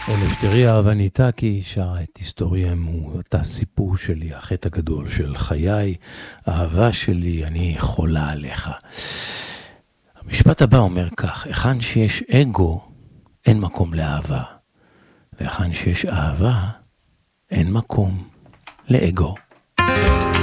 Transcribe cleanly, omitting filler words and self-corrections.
תראי אהבה ניתקי שרה את היסטוריהם, הוא אותה סיפור שלי, החטא הגדול של חיי, אהבה שלי, אני חולה עליך. המשפט הבא אומר כך, היכן שיש אגו, אין מקום לאהבה. והיכן שיש אהבה, אין מקום לאגו.